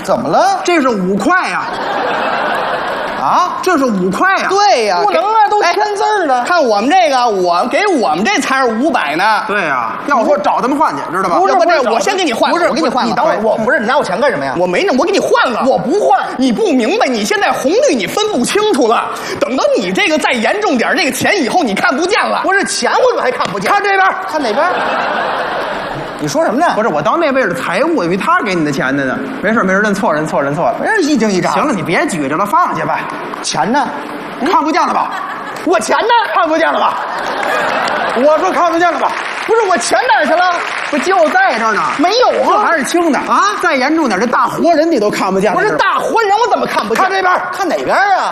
怎么了？ 这是5块呀！啊，这是5块呀！ 对呀， 不能啊，都签字呢。 看我们这个，我给我们这才是500呢。 对呀，要说找他们换去，知道吧？ 不是，我先给你换。 不是， 我给你换了。 你等会儿，我不是，你拿我钱干什么呀？ 我没呢，我给你换了。 我不换， 你不明白，你现在红绿你分不清楚了。等到你这个再严重点，这个钱以后你看不见了。 不是钱，我怎么还看不见？ 看这边， 看哪边？你说什么呢？ 不是，我当那位是财务，以为他给你的钱的呢。没事，认错了。 人一惊一乍。 行了，你别举着了，放下吧。 钱呢？ 看不见了吧？ 我钱呢？ 看不见了吧？我说看不见了吧？ 不是，我钱哪儿去了？ 不就在这儿呢？ 没有啊， 这还是轻的啊！再严重点，这大活人你都看不见了。 不是大活人，我怎么看不见？ 看这边， 看哪边啊？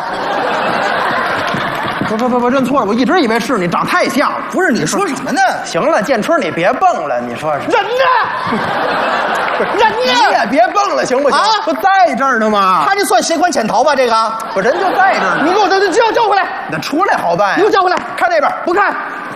不，认错了，我一直以为是你，长太像了。 不是，你说什么呢？ 行了，建春，你别蹦了，你说是人呢？人呢？ 你也别蹦了，行不行？ 啊， 不在这儿呢吗？ 他这算携款潜逃吧？这个， 不，人就在这儿呢。 你给我叫回来！ 那出来好办呀。 你给我叫回来！ 看这边， 不看。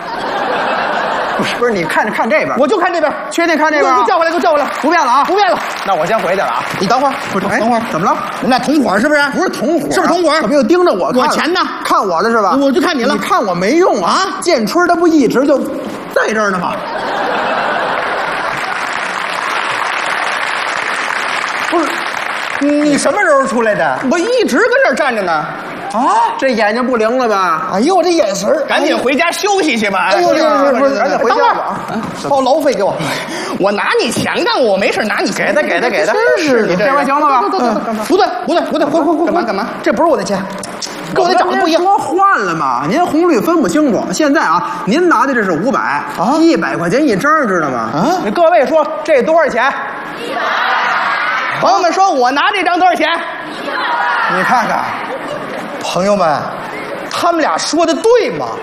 不是，你看这边， 我就看这边。 确定看这边？ 给我叫回来，给我叫回来！ 不变了啊！ 不变了。 那我先回去了啊！ 你等会儿， 不是， 等会儿， 怎么了？ 我们俩同伙是不是？ 不是同伙， 是不是同伙？ 怎么又盯着我看？ 我钱呢？ 看我的是吧？ 我就看你了。 你看我没用啊！建春他不一直就在这儿呢吗？ 不是，你什么时候出来的？ 我一直跟这儿站着呢。 啊，这眼睛不灵了吧？ 哎呦，我这眼神赶紧回家休息去吧。 哎呦，不是， 赶紧回家吧。 报劳费给我。 我拿你钱干嘛？我没事拿你钱。 给他。 真是的， 这回行了吧？ 不对，回， 干嘛？ 这不是我的钱，跟我的长得不一样。 说换了嘛？您红绿分不清楚。现在啊，您拿的这是500啊，100块钱一张，知道吗？啊，各位说这多少钱？100。 朋友们说，我拿这张多少钱？ 你看看，朋友们，他们俩说的对吗？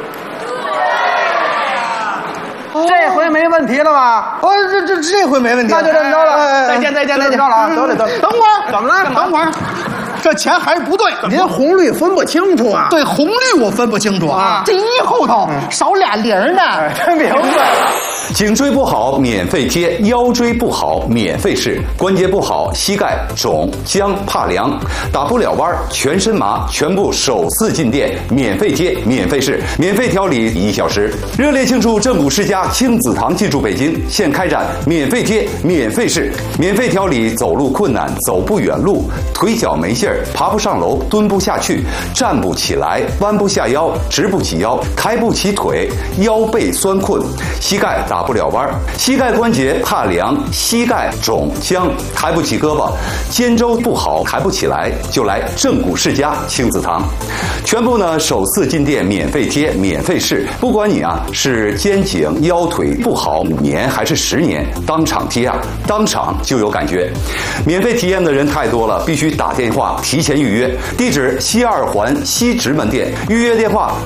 这回没问题了吧？ 哦，这回没问题， 那就这么着了。 再见， 这么着了啊！得。 等会儿， 怎么了？ 等会儿，这钱还是不对。 您红绿分不清楚啊？ 对，红绿我分不清楚啊。这一后头少俩零呢。 真明白了。 颈椎不好免费贴，腰椎不好免费试，关节不好膝盖肿僵怕凉打不了弯全身麻，全部首次进店免费贴免费试免费调理1小时，热烈庆祝正骨世家亲子堂进驻北京，现开展免费贴免费试免费调理走路困难走不远路腿脚没劲儿爬不上楼蹲不下去站不起来弯不下腰直不起腰抬不起腿腰背酸困膝盖打不了弯膝盖关节怕凉膝盖肿僵抬不起胳膊肩周不好抬不起来就来正骨世家亲子堂，全部呢首次进店免费贴免费试，不管你啊是肩颈腰腿不好5年还是10年，当场贴啊当场就有感觉。免费体验的人太多了，必须打电话提前预约，地址西2环西直门店，预约电话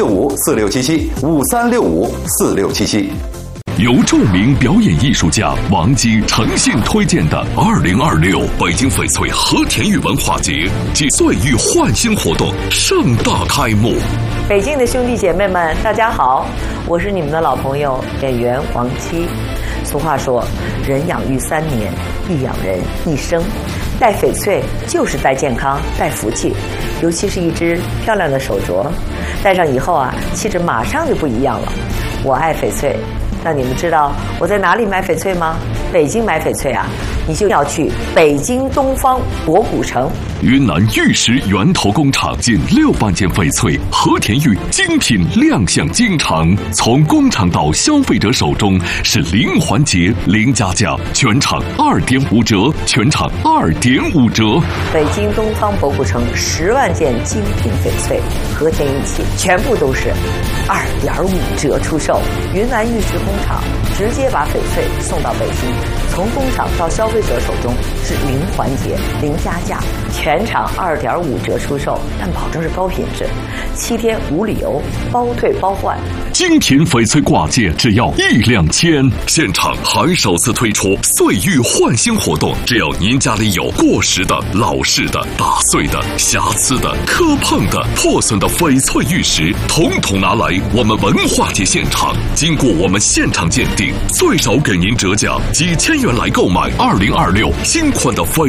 5365467753654677。 由著名表演艺术家王晶诚信推荐的2026北京翡翠和田玉文化节暨岁玉焕新活动盛大开幕。 北京的兄弟姐妹们，大家好，我是你们的老朋友演员王姬。俗话说，人养育3年，亦养人一生。戴翡翠就是戴健康、戴福气，尤其是一只漂亮的手镯，戴上以后啊，气质马上就不一样了。我爱翡翠。那你们知道我在哪里买翡翠吗？北京买翡翠啊，你就要去北京东方博古城。 云南玉石源头工厂近6万件翡翠和田玉精品亮相京城，从工厂到消费者手中是零环节零加价，全场2.5折，全场2.5折。 北京东方博古城10万件精品翡翠和田玉器，全部都是2.5折出售。云南玉石工厂直接把翡翠送到北京，从工厂到消费者手中是零环节零加价，全场2.5折出售，但保证是高品质，7天无理由，包退包换。 精品翡翠挂件只要1两千，现场还首次推出岁玉焕新活动，只要您家里有过时的、老式的、打碎的、瑕疵的、磕碰的、破损的翡翠玉石，统统拿来我们文化节现场，经过我们现场鉴定，最少给您折价几千元来购买2026新款的翡